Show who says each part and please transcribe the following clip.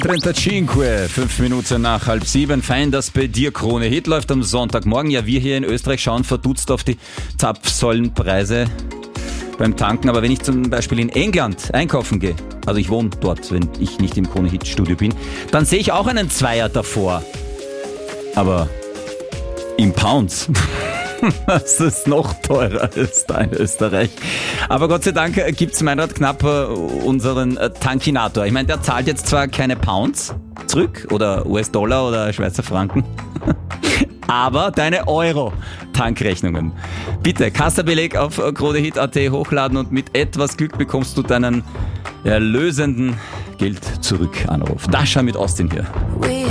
Speaker 1: 35, 5 Minuten nach 6:30. Fein, dass bei dir Krone Hit läuft am Sonntagmorgen. Ja, wir hier in Österreich schauen verdutzt auf die Zapfsäulenpreise beim Tanken. Aber wenn ich zum Beispiel in England einkaufen gehe, also ich wohne dort, wenn ich nicht im Krone Hit Studio bin, dann sehe ich auch einen Zweier davor. Aber in Pounds. Das ist noch teurer als da in Österreich. Aber Gott sei Dank gibt's Meinrad Knapp unseren Tankinator. Ich meine, der zahlt jetzt zwar keine Pounds zurück oder US-Dollar oder Schweizer Franken, aber deine Euro-Tankrechnungen. Bitte, Kassabeleg auf KroneHit.at hochladen und mit etwas Glück bekommst du deinen erlösenden Geld-Zurück-Anruf. Dasha mit Austin hier.